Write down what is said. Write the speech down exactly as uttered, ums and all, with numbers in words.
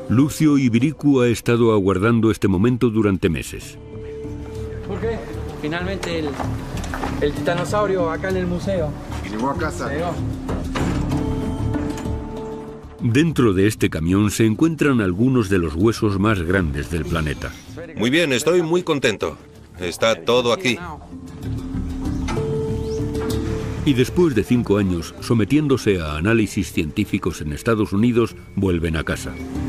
Lucio Ibiricu ha estado aguardando este momento durante meses. ¿Por qué? Finalmente el, el titanosaurio acá en el museo. Y llegó a casa. Llegó. Dentro de este camión se encuentran algunos de los huesos más grandes del planeta. Muy bien, estoy muy contento. Está todo aquí. Y después de cinco años, sometiéndose a análisis científicos en Estados Unidos, vuelven a casa.